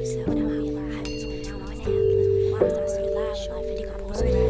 When I realized, now I'm an athlete. Why I started live, I think I'm on